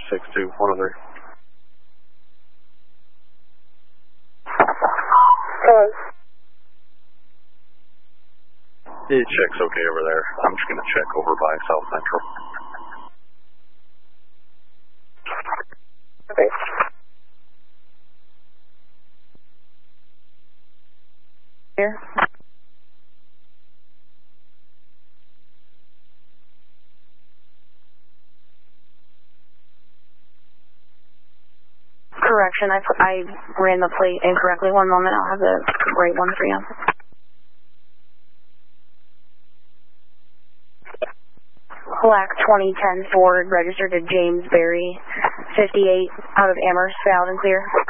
6213. Hello. Yeah, check's okay over there. I'm just going to check over by South Central. Okay. Here. Correction, I ran the plate incorrectly. One moment, I'll have the right one for you. Black 2010 Ford, registered to James Berry, 58, out of Amherst, valid and clear.